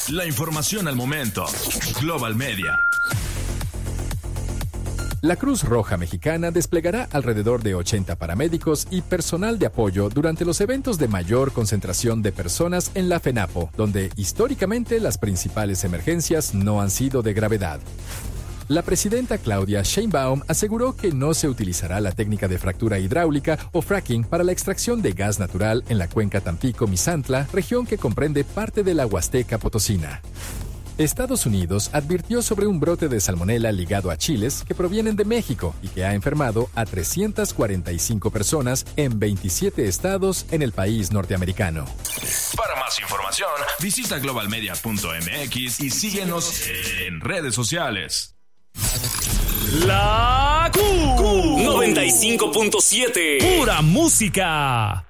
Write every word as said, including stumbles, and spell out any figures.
La información al momento. Global Media. La Cruz Roja Mexicana desplegará alrededor de ochenta paramédicos y personal de apoyo durante los eventos de mayor concentración de personas en la FENAPO, donde históricamente las principales emergencias no han sido de gravedad. La presidenta Claudia Sheinbaum aseguró que no se utilizará la técnica de fractura hidráulica o fracking para la extracción de gas natural en la cuenca Tampico-Misantla, región que comprende parte de la Huasteca Potosina. Estados Unidos advirtió sobre un brote de salmonela ligado a chiles que provienen de México y que ha enfermado a trescientas cuarenta y cinco personas en veintisiete estados en el país norteamericano. Para más información, visita global media punto m x y síguenos en redes sociales. La Q noventa y cinco punto siete. Pura música.